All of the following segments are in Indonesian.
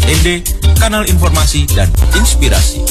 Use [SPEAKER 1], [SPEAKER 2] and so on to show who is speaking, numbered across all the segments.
[SPEAKER 1] KPND, kanal informasi dan inspirasi.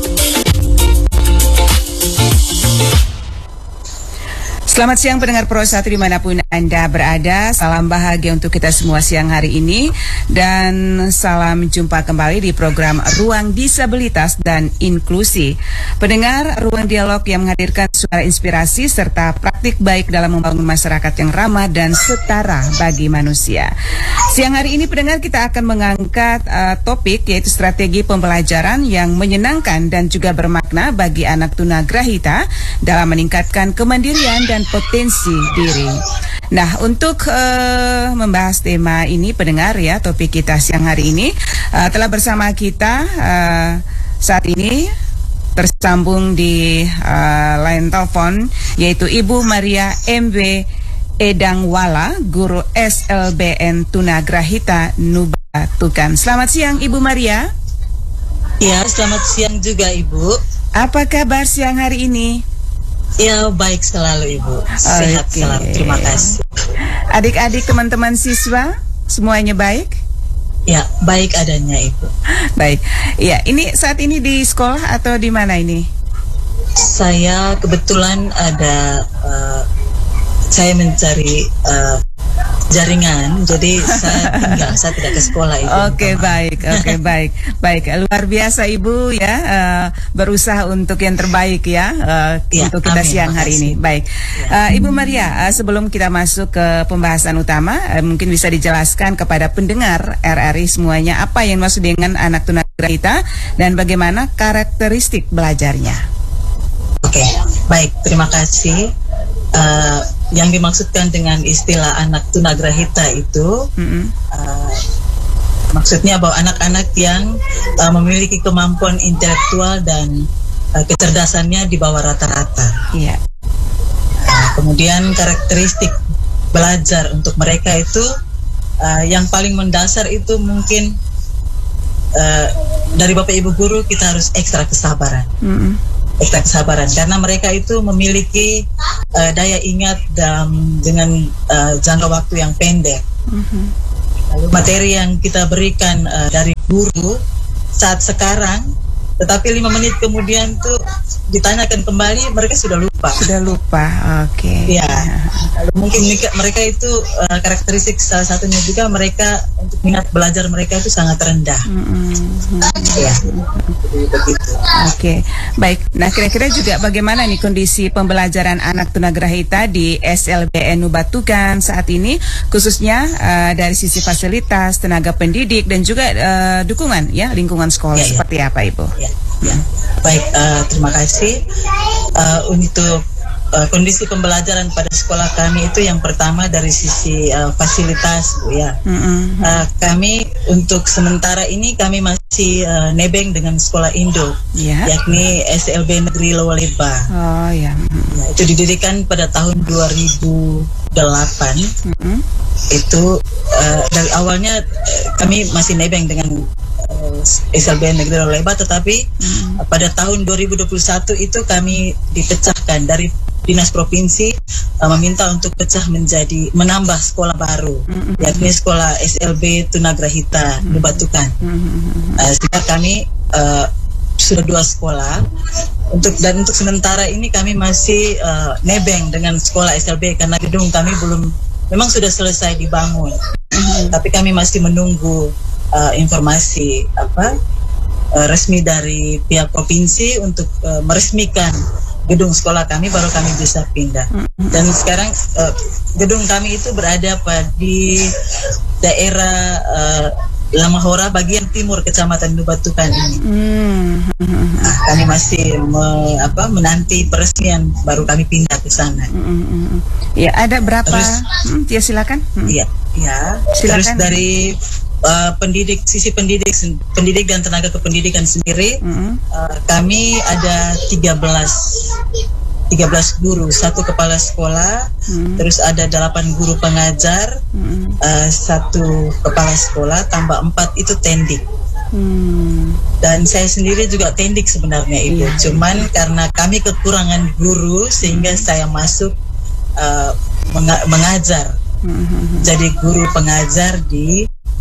[SPEAKER 2] Selamat siang pendengar Pro 1 dimanapun Anda berada. Salam bahagia untuk kita semua siang hari ini. Dan salam jumpa kembali di program Ruang Disabilitas dan Inklusi. Pendengar, ruang dialog yang menghadirkan suara inspirasi serta praktik baik dalam membangun masyarakat yang ramah dan setara bagi manusia. Siang hari ini pendengar kita akan mengangkat topik yaitu strategi pembelajaran yang menyenangkan dan juga bermakna bagi anak tunagrahita dalam meningkatkan kemandirian dan potensi diri. Nah, untuk membahas tema ini pendengar ya, topik kita siang hari ini telah bersama kita saat ini tersambung di line telepon yaitu Ibu Maria M.W. Edangwala, guru SLBN Tunagrahita Nubatukan. Selamat siang Ibu Maria.
[SPEAKER 3] Ya, selamat siang juga Ibu.
[SPEAKER 2] Apa kabar siang hari ini?
[SPEAKER 3] Ya, baik selalu Ibu. Sehat selalu, terima kasih.
[SPEAKER 2] Adik-adik, teman-teman siswa, semuanya baik?
[SPEAKER 3] Ya, baik adanya Ibu.
[SPEAKER 2] Baik. Ya, ini saat ini di sekolah atau di mana ini?
[SPEAKER 3] Saya kebetulan ada saya mencari jaringan, jadi saya tidak ke sekolah Ibu.
[SPEAKER 2] Oke, baik, luar biasa Ibu ya, berusaha untuk yang terbaik ya, untuk kita amin, siang hari ini. Baik, Ibu Maria, sebelum kita masuk ke pembahasan utama, mungkin bisa dijelaskan kepada pendengar RRI semuanya apa yang maksud dengan anak tunagrahita dan bagaimana karakteristik belajarnya.
[SPEAKER 3] Oke, baik, terima kasih. Yang dimaksudkan dengan istilah anak tunagrahita itu maksudnya bahwa anak-anak yang memiliki kemampuan intelektual dan kecerdasannya di bawah rata-rata.
[SPEAKER 2] Yeah.
[SPEAKER 3] Kemudian karakteristik belajar untuk mereka itu yang paling mendasar itu mungkin dari Bapak Ibu guru kita harus ekstra kesabaran. Ekstra kesabaran karena mereka itu memiliki daya ingat dengan jangka waktu yang pendek. Lalu materi yang kita berikan dari guru saat sekarang, tetapi 5 menit kemudian tuh ditanyakan kembali mereka sudah lupa.
[SPEAKER 2] Oke.
[SPEAKER 3] Ya, lalu mungkin mereka itu karakteristik salah satunya juga mereka untuk minat belajar mereka itu sangat rendah. Ya, begitu.
[SPEAKER 2] Oke, baik. Nah, kira-kira juga bagaimana nih kondisi pembelajaran anak tunagrahita di SLBN Nubatukan saat ini, khususnya dari sisi fasilitas, tenaga pendidik dan juga dukungan ya lingkungan sekolah seperti apa Ibu?
[SPEAKER 3] Ya. Baik, terima kasih. Untuk kondisi pembelajaran pada sekolah kami itu yang pertama dari sisi fasilitas Bu ya. Kami untuk sementara ini kami masih nebeng dengan sekolah induk, yakni SLB Negeri Lowaleba.
[SPEAKER 2] Oh ya.
[SPEAKER 3] Itu didirikan pada tahun 2008. Itu dari awalnya kami masih nebeng dengan SLB Negeri Lowaleba, tetapi pada tahun 2021 itu kami dipecahkan dari Dinas Provinsi meminta untuk pecah menambah sekolah baru, yakni sekolah SLB Tunagrahita Nubatukan. Sehingga kami sudah 2 sekolah. Untuk sementara ini kami masih nebeng dengan sekolah SLB karena gedung kami memang sudah selesai dibangun. Tapi kami masih menunggu informasi resmi dari pihak provinsi untuk meresmikan gedung sekolah kami, baru kami bisa pindah. Dan sekarang gedung kami itu berada di daerah Lamahora bagian timur Kecamatan Nubatukan ini. Kami masih menanti peresmian baru kami pindah ke sana.
[SPEAKER 2] Ya, ada berapa? Ya silakan.
[SPEAKER 3] Iya, silakan. Terus dari sisi pendidik dan tenaga kependidikan sendiri, kami ada 13 guru, 1 kepala sekolah, terus ada 8 guru pengajar, 1 kepala sekolah, tambah 4 itu tendik. Dan saya sendiri juga tendik sebenarnya Ibu, cuman karena kami kekurangan guru sehingga saya masuk mengajar, jadi guru pengajar di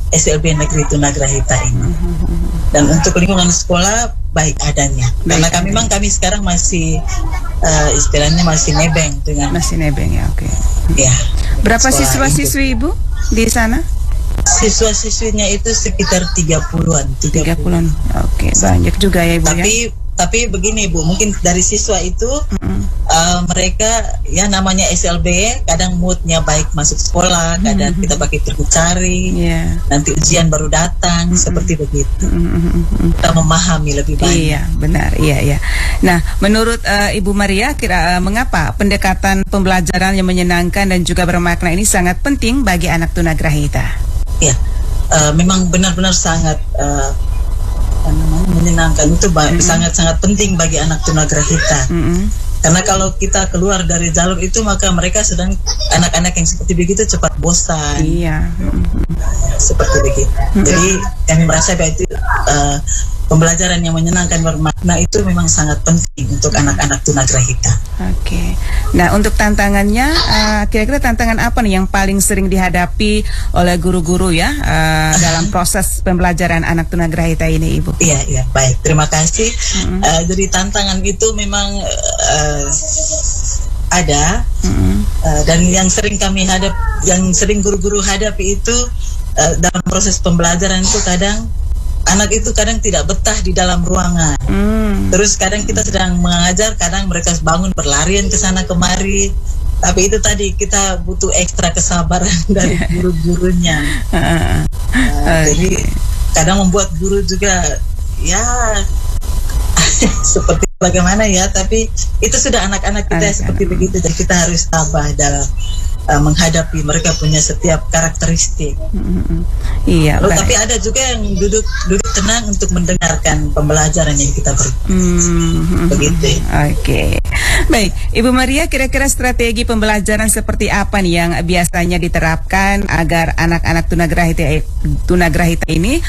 [SPEAKER 3] SLB Negeri Tunagrahita ini. Dan untuk lingkungan sekolah baik adanya. Karena kami sekarang masih istilahnya masih nebeng dengan
[SPEAKER 2] Masih nebeng ya, oke.
[SPEAKER 3] ya.
[SPEAKER 2] Berapa
[SPEAKER 3] sekolah
[SPEAKER 2] siswa-siswi Ibu di sana?
[SPEAKER 3] Siswa-siswinya itu sekitar 30-an.
[SPEAKER 2] 30-an. Oke, banyak juga ya Ibu ya.
[SPEAKER 3] Tapi begini Bu, mungkin dari siswa itu mereka ya namanya SLB, kadang moodnya baik masuk sekolah, kadang kita pakai pergi cari, nanti ujian baru datang, seperti begitu. Kita memahami lebih banyak.
[SPEAKER 2] Iya, benar, iya. Nah, menurut Ibu Maria, mengapa pendekatan pembelajaran yang menyenangkan dan juga bermakna ini sangat penting bagi anak tunagrahita?
[SPEAKER 3] Ya, memang benar-benar sangat menyenangkan, itu sangat-sangat penting bagi anak tunagrahita. Karena kalau kita keluar dari jalur itu, maka mereka sedang anak-anak yang seperti begitu cepat bosan.
[SPEAKER 2] Iya.
[SPEAKER 3] Seperti begitu. Jadi kami merasa bahwa itu pembelajaran yang menyenangkan bermakna itu memang sangat penting untuk anak-anak tunagrahita.
[SPEAKER 2] Oke. Nah, untuk tantangannya, kira-kira tantangan apa nih yang paling sering dihadapi oleh guru-guru ya dalam proses pembelajaran anak tunagrahita ini, Ibu?
[SPEAKER 3] Iya, baik. Terima kasih. Jadi tantangan itu memang ada, dan yang sering guru-guru hadapi itu dalam proses pembelajaran itu kadang anak itu tidak betah di dalam ruangan. Terus kadang kita sedang mengajar, kadang mereka bangun berlarian ke sana kemari. Tapi itu tadi kita butuh ekstra kesabaran dari guru-gurunya. Jadi kadang membuat guru juga ya seperti bagaimana ya, tapi itu sudah anak-anak kita seperti begitu, dan kita harus tabah dalam menghadapi mereka punya setiap karakteristik.
[SPEAKER 2] Iya.
[SPEAKER 3] Lalu, tapi ada juga yang duduk tenang untuk mendengarkan pembelajaran yang kita berikan. Begitu.
[SPEAKER 2] Oke. Baik, Ibu Maria, kira-kira strategi pembelajaran seperti apa nih yang biasanya diterapkan agar anak-anak tunagrahita ini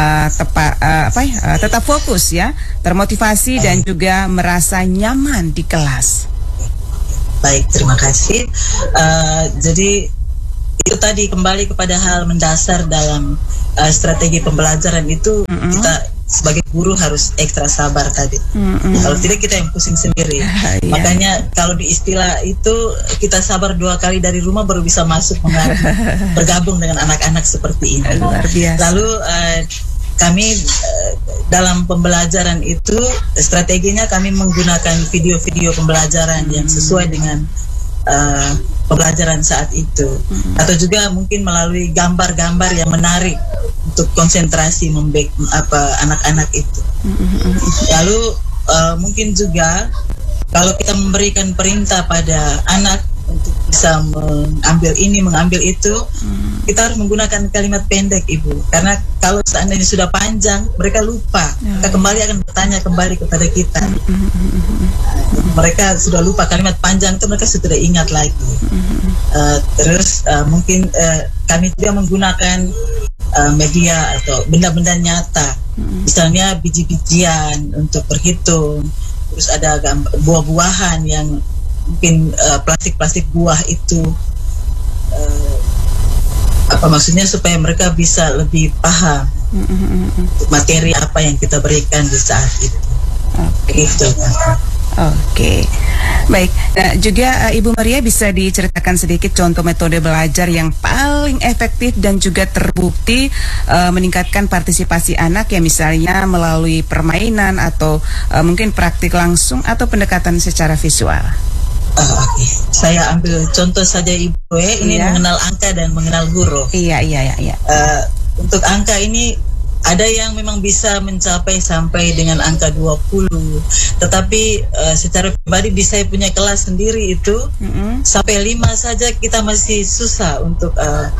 [SPEAKER 2] tetap fokus ya, termotivasi dan juga merasa nyaman di kelas?
[SPEAKER 3] Baik, terima kasih. Jadi itu tadi kembali kepada hal mendasar dalam strategi pembelajaran itu, kita sebagai guru harus ekstra sabar tadi. Kalau tidak kita yang pusing sendiri. Makanya kalau di istilah itu kita sabar 2 kali dari rumah baru bisa masuk bergabung dengan anak-anak seperti ini.
[SPEAKER 2] Luar biasa.
[SPEAKER 3] Lalu kami dalam pembelajaran itu strateginya kami menggunakan video-video pembelajaran yang sesuai dengan pembelajaran saat itu, atau juga mungkin melalui gambar-gambar yang menarik untuk konsentrasi anak-anak itu. Lalu mungkin juga kalau kita memberikan perintah pada anak untuk bisa mengambil itu, kita harus menggunakan kalimat pendek, Ibu. Karena kalau seandainya sudah panjang, mereka lupa. Kita kembali akan bertanya kembali kepada kita. Mereka sudah lupa kalimat panjang itu, mereka sudah ingat lagi. Terus mungkin kami juga menggunakan media atau benda-benda nyata. Misalnya biji-bijian untuk berhitung. Terus ada buah-buahan yang mungkin plastik buah itu, maksudnya supaya mereka bisa lebih paham materi apa yang kita berikan di saat itu.
[SPEAKER 2] Oke. Baik. Nah, juga Ibu Maria bisa diceritakan sedikit contoh metode belajar yang paling efektif dan juga terbukti meningkatkan partisipasi anak, ya misalnya melalui permainan atau mungkin praktik langsung atau pendekatan secara visual.
[SPEAKER 3] Oke. Saya ambil contoh saja Ibu, ini mengenal angka dan mengenal huruf. Iya. Untuk angka ini ada yang memang bisa mencapai sampai dengan angka 20, tetapi secara pribadi di saya punya kelas sendiri itu sampai 5 saja kita masih susah untuk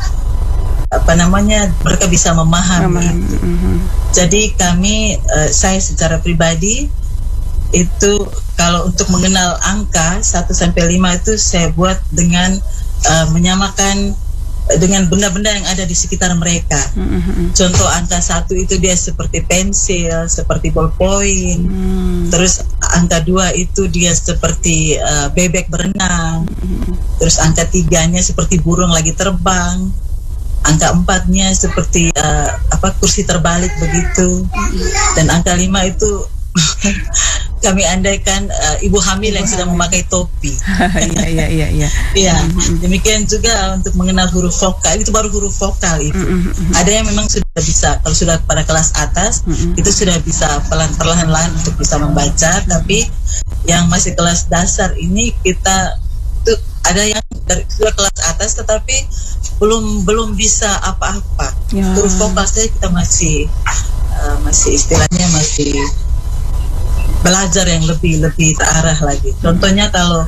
[SPEAKER 3] mereka bisa memahami. Jadi saya secara pribadi itu kalau untuk mengenal angka 1 sampai 5 itu saya buat dengan menyamakan dengan benda-benda yang ada di sekitar mereka. Contoh angka 1 itu dia seperti pensil, seperti ballpoint. Terus angka 2 itu dia seperti bebek berenang. Terus angka 3-nya seperti burung lagi terbang. angka 4-nya seperti kursi terbalik begitu, dan angka 5 itu kami andaikan ibu hamil yang sedang memakai topi.
[SPEAKER 2] Iya.
[SPEAKER 3] Iya, demikian juga untuk mengenal huruf vokal, itu baru huruf vokal itu. Ada yang memang sudah bisa, kalau sudah pada kelas atas, itu sudah bisa perlahan-lahan untuk bisa membaca, tapi yang masih kelas dasar ini kita tuh ada yang dari sudah kelas atas tetapi belum bisa apa-apa. Huruf vokal saja kita masih istilahnya masih belajar yang lebih terarah lagi. Contohnya kalau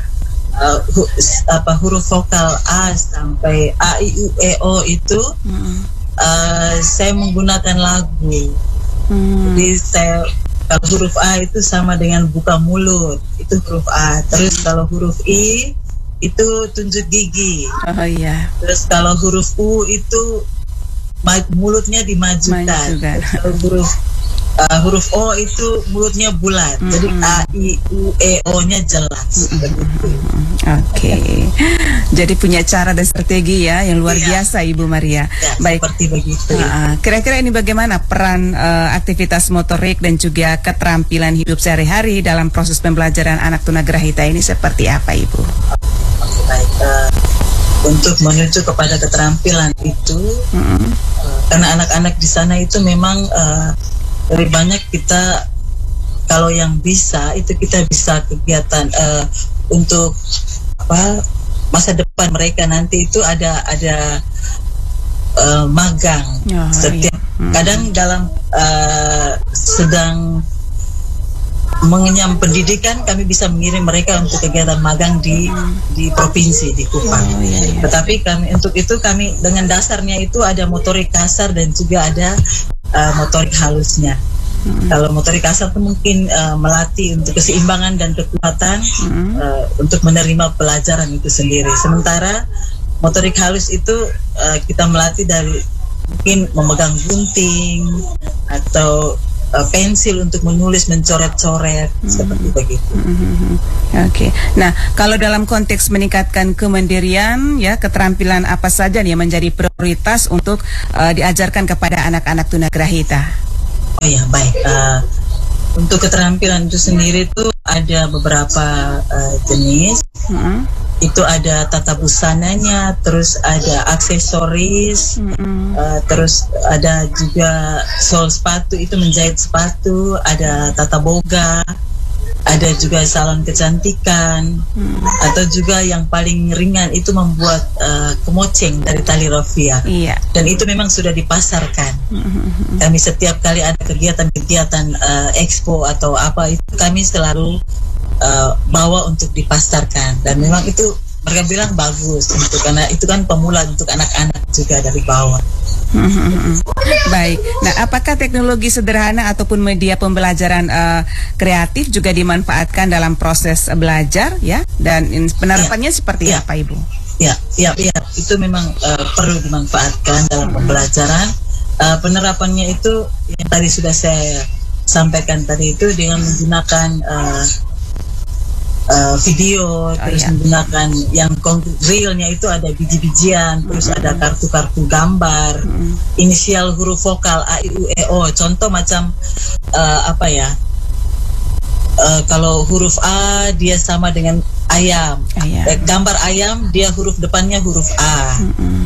[SPEAKER 3] huruf vokal A sampai A, I, U, E, O itu saya menggunakan lagu. Jadi kalau huruf A itu sama dengan buka mulut, itu huruf A. Terus kalau huruf I itu tunjuk gigi.
[SPEAKER 2] Oh iya.
[SPEAKER 3] Terus kalau huruf U itu mulutnya dimajukan. Terus kalau huruf O itu mulutnya bulat. Jadi A, I, U, E, O-nya jelas.
[SPEAKER 2] Oke. Jadi punya cara dan strategi ya yang luar biasa Ibu Maria.
[SPEAKER 3] Ya,
[SPEAKER 2] baik.
[SPEAKER 3] Seperti begitu.
[SPEAKER 2] Kira-kira ini bagaimana peran aktivitas motorik dan juga keterampilan hidup sehari-hari dalam proses pembelajaran anak tunagrahita ini seperti apa Ibu?
[SPEAKER 3] Baik. Untuk menuju kepada keterampilan itu, karena anak-anak di sana itu memang lebih banyak kita, kalau yang bisa itu kita bisa kegiatan untuk masa depan mereka nanti itu ada magang setiap kadang dalam sedang mengenyam pendidikan kami bisa mengirim mereka untuk kegiatan magang di provinsi di Kupang. Tetapi kami untuk itu kami dengan dasarnya itu ada motorik kasar dan juga ada motorik halusnya. Kalau motorik kasar itu mungkin melatih untuk keseimbangan dan kekuatan untuk menerima pelajaran itu sendiri. Sementara motorik halus itu kita melatih dari mungkin memegang gunting atau pensil untuk menulis, mencoret-coret seperti begitu.
[SPEAKER 2] Oke. Nah, kalau dalam konteks meningkatkan kemandirian, ya keterampilan apa saja nih yang menjadi prioritas untuk diajarkan kepada anak-anak tunagrahita?
[SPEAKER 3] Oh ya, baik. Untuk keterampilan itu sendiri itu ada beberapa jenis. Itu ada tata busananya, terus ada aksesoris, terus ada juga sol sepatu, itu menjahit sepatu, ada tata boga, ada juga salon kecantikan, atau juga yang paling ringan itu membuat kemoceng dari tali rafia. Dan itu memang sudah dipasarkan. Kami setiap kali ada kegiatan-kegiatan expo atau apa itu kami selalu bawa untuk dipasarkan, dan memang itu mereka bilang bagus untuk, karena itu kan pemula untuk anak-anak juga dari bawah.
[SPEAKER 2] Baik. Nah, apakah teknologi sederhana ataupun media pembelajaran kreatif juga dimanfaatkan dalam proses belajar ya? Dan penerapannya seperti apa Ibu?
[SPEAKER 3] Ya, itu memang perlu dimanfaatkan dalam pembelajaran. Penerapannya itu yang tadi sudah saya sampaikan tadi itu dengan menggunakan video, terus menggunakan yang realnya itu ada biji-bijian, terus ada kartu-kartu gambar, inisial huruf vokal A, I, U, E, O. Contoh macam kalau huruf A dia sama dengan ayam. Gambar ayam dia huruf depannya huruf A.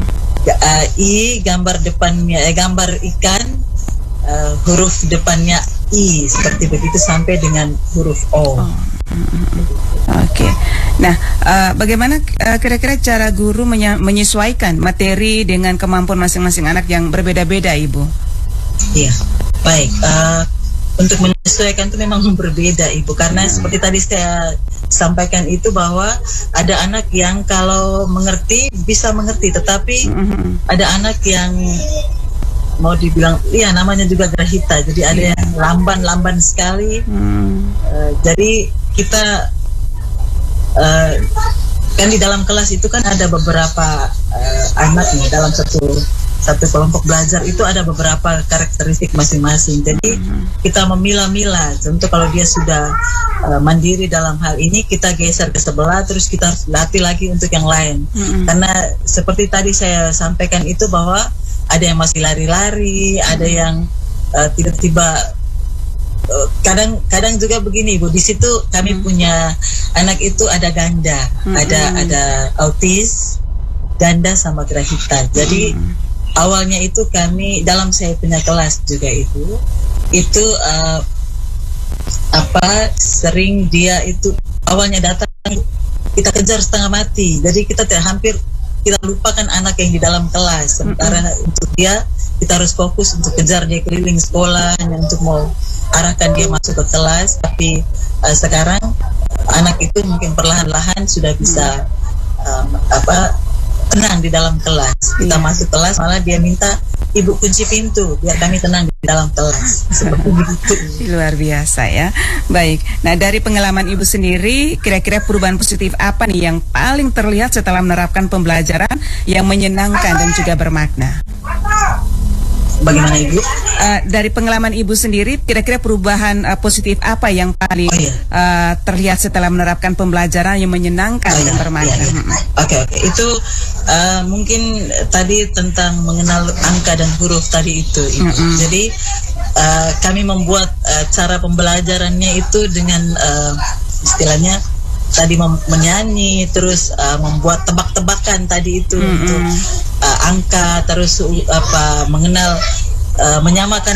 [SPEAKER 3] I gambar depannya gambar ikan, huruf depannya I, seperti begitu sampai dengan huruf O.
[SPEAKER 2] Oke. Nah, bagaimana kira-kira cara guru menyesuaikan materi dengan kemampuan masing-masing anak yang berbeda-beda, Ibu?
[SPEAKER 3] Iya, baik. Untuk menyesuaikan itu memang berbeda, Ibu, karena seperti tadi saya sampaikan itu bahwa ada anak yang kalau mengerti bisa mengerti, tetapi ada anak yang mau dibilang, iya namanya juga grahita, jadi ada yang lamban sekali. Jadi kita kan di dalam kelas itu kan ada beberapa anak nih dalam satu kelompok belajar itu ada beberapa karakteristik masing-masing. Jadi kita memilah-milah. Contoh kalau dia sudah mandiri dalam hal ini, kita geser ke sebelah, terus kita latih lagi untuk yang lain. Karena seperti tadi saya sampaikan itu bahwa ada yang masih lari-lari, ada yang tiba-tiba kadang juga begini Bu, di situ kami punya anak itu ada ganda, ada autis, ganda sama grahita. Jadi awalnya itu kami dalam saya punya kelas juga itu sering dia itu awalnya datang kita kejar setengah mati. Jadi kita hampir kita lupakan anak yang di dalam kelas. Sementara untuk dia kita harus fokus untuk kejar dia keliling sekolah hanya untuk mau arahkan dia masuk ke kelas. Tapi sekarang anak itu mungkin perlahan-lahan sudah bisa tenang di dalam kelas. Kita masuk kelas malah dia minta ibu kunci pintu biar kami tenang di dalam kelas. Seperti begitu.
[SPEAKER 2] Luar biasa ya. Baik. Nah, dari pengalaman Ibu sendiri, kira-kira perubahan positif apa nih yang paling terlihat setelah menerapkan pembelajaran yang menyenangkan dan juga bermakna?
[SPEAKER 3] Bagaimana Ibu?
[SPEAKER 2] Dari pengalaman Ibu sendiri, kira-kira perubahan positif apa yang paling terlihat setelah menerapkan pembelajaran yang menyenangkan dan bermakna?
[SPEAKER 3] Oke. Itu mungkin tadi tentang mengenal angka dan huruf tadi itu. Jadi kami membuat cara pembelajarannya itu dengan istilahnya tadi menyanyi, terus membuat tebak-tebakan tadi itu untuk angka, terus mengenal menyamakan